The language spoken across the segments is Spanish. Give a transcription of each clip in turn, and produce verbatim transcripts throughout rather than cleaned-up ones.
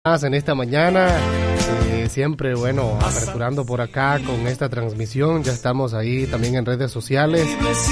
Más en esta mañana, eh, siempre bueno, aperturando por acá con esta transmisión. Ya estamos ahí también en redes sociales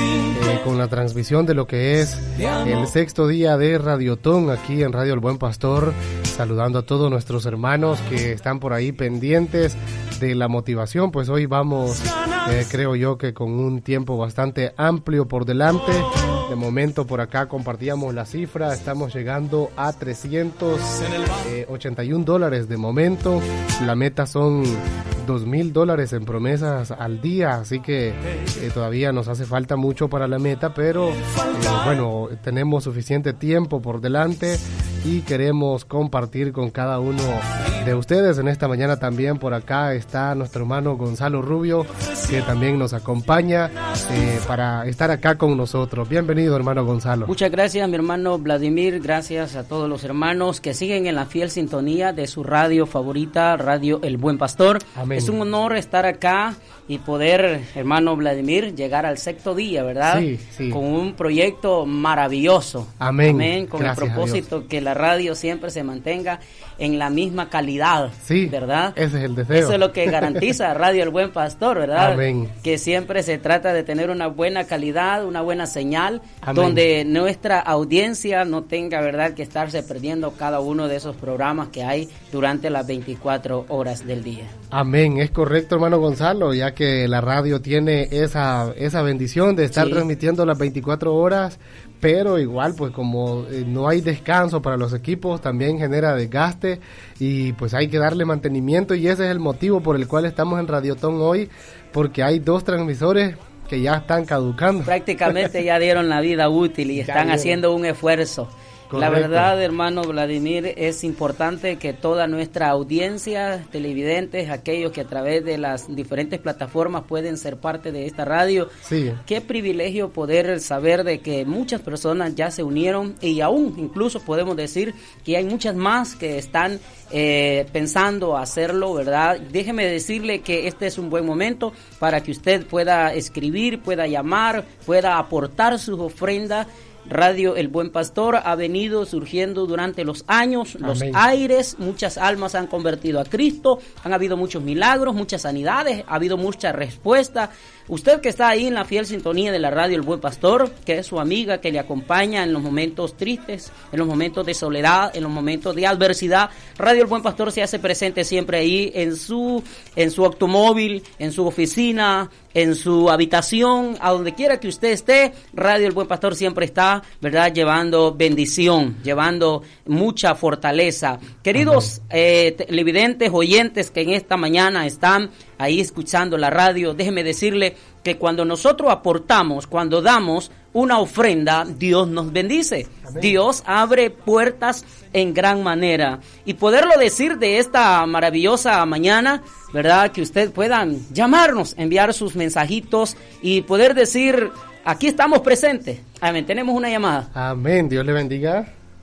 eh, con la transmisión de lo que es el sexto día de Radiotón aquí en Radio El Buen Pastor, saludando a todos nuestros hermanos que están por ahí pendientes de la motivación. Pues hoy vamos, eh, creo yo que con un tiempo bastante amplio por delante. De momento por acá compartíamos la cifra, estamos llegando a trescientos ochenta y un dólares de momento. La meta son dos mil dólares en promesas al día, así que eh, todavía nos hace falta mucho para la meta, pero eh, bueno, tenemos suficiente tiempo por delante y queremos compartir con cada uno de ustedes. En esta mañana también por acá está nuestro hermano Gonzalo Rubio, que también nos acompaña eh, para estar acá con nosotros. Bienvenido, hermano Gonzalo. Muchas gracias, mi hermano Vladimir. Gracias a todos los hermanos que siguen en la fiel sintonía de su radio favorita, Radio El Buen Pastor. Amén. Es un honor estar acá y poder, hermano Vladimir, llegar al sexto día, ¿verdad? Sí, sí. Con un proyecto maravilloso. Amén. Amén. Con Gracias el propósito que la radio siempre se mantenga en la misma calidad, sí, ¿verdad? Ese es el deseo. Eso es lo que garantiza Radio El Buen Pastor, ¿verdad? Amén. Que siempre se trata de tener una buena calidad, una buena señal, Amén. Donde nuestra audiencia no tenga, ¿verdad?, que estarse perdiendo cada uno de esos programas que hay durante las veinticuatro horas del día. Amén, es correcto, hermano Gonzalo, ya que la radio tiene esa esa bendición de estar sí. transmitiendo las veinticuatro horas, pero igual pues como eh, no hay descanso para los equipos, también genera desgaste y pues hay que darle mantenimiento, y ese es el motivo por el cual estamos en Radiotón hoy, porque hay dos transmisores que ya están caducando. Prácticamente ya dieron la vida útil y están haciendo un esfuerzo. Correcto. La verdad, hermano Vladimir, es importante que toda nuestra audiencia, televidentes, aquellos que a través de las diferentes plataformas pueden ser parte de esta radio, sí. Qué privilegio poder saber de que muchas personas ya se unieron y aún incluso podemos decir que hay muchas más que están eh, pensando hacerlo, ¿verdad? Déjeme decirle que este es un buen momento para que usted pueda escribir, pueda llamar, pueda aportar sus ofrendas. Radio El Buen Pastor ha venido surgiendo durante los años, los Amén. Aires, muchas almas han convertido a Cristo, han habido muchos milagros, muchas sanidades, ha habido mucha respuesta. Usted que está ahí en la fiel sintonía de la Radio El Buen Pastor, que es su amiga, que le acompaña en los momentos tristes, en los momentos de soledad, en los momentos de adversidad, Radio El Buen Pastor se hace presente siempre ahí en su, en su automóvil, en su oficina, en su habitación, a donde quiera que usted esté. Radio El Buen Pastor siempre está, ¿verdad?, llevando bendición, llevando mucha fortaleza. Queridos eh, televidentes, oyentes que en esta mañana están ahí escuchando la radio, déjeme decirle que cuando nosotros aportamos, cuando damos una ofrenda, Dios nos bendice. Amén. Dios abre puertas en gran manera. Y poderlo decir de esta maravillosa mañana, ¿verdad?, que usted puedan llamarnos, enviar sus mensajitos y poder decir, aquí estamos presentes. Amén, tenemos una llamada. Amén, Dios le bendiga.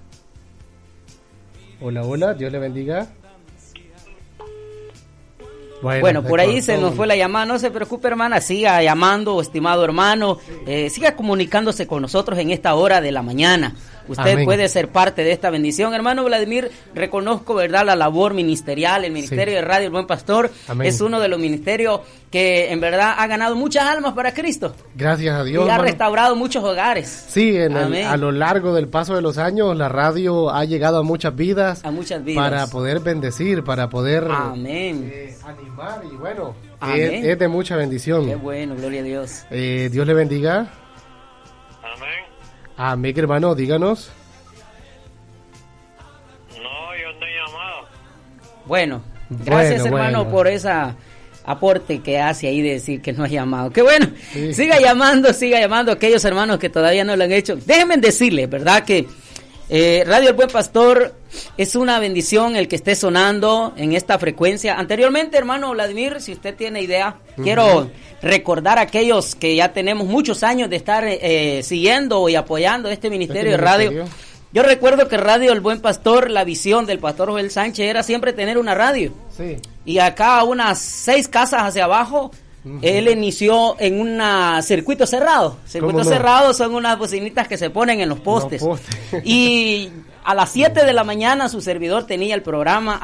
Hola, hola, Dios le bendiga. Bueno, bueno por ahí se nos fue la llamada, no se preocupe, hermana, siga llamando, estimado hermano, eh, siga comunicándose con nosotros en esta hora de la mañana. Usted Amén. Puede ser parte de esta bendición. Hermano Vladimir, reconozco, ¿verdad?, la labor ministerial, el ministerio sí. de Radio El Buen Pastor. Amén. Es uno de los ministerios que en verdad ha ganado muchas almas para Cristo. Gracias a Dios. Y hermano. ha restaurado muchos hogares. Sí, en el, a lo largo del paso de los años, la radio ha llegado a muchas vidas. A muchas vidas. Para poder bendecir, para poder Amén. Eh, animar y bueno, Amén. Es, es de mucha bendición. Qué bueno, gloria a Dios. Eh, Dios le bendiga. Amén. Amén, hermano, díganos. No, yo no he llamado. Bueno, gracias, bueno, hermano, bueno. por esa aporte que hace ahí de decir que no ha llamado. Qué bueno, sí. siga llamando, siga llamando a aquellos hermanos que todavía no lo han hecho. Déjenme decirles, ¿verdad?, que eh, Radio El Buen Pastor es una bendición el que esté sonando en esta frecuencia. Anteriormente, hermano Vladimir, si usted tiene idea, uh-huh. quiero recordar a aquellos que ya tenemos muchos años de estar eh, siguiendo y apoyando este ministerio ¿Este de radio. Ministerio? Yo recuerdo que Radio El Buen Pastor, la visión del pastor Joel Sánchez era siempre tener una radio. Sí. Y acá unas seis casas hacia abajo, uh-huh. él inició en un circuito cerrado. Circuito cerrado son unas bocinitas que se ponen en los postes. No, postes. Y A las siete de la mañana su servidor tenía el programa